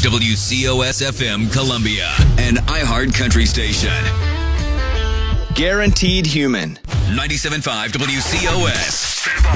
WCOS FM Columbia, an iHeart country station. Guaranteed Human. 97.5 WCOS.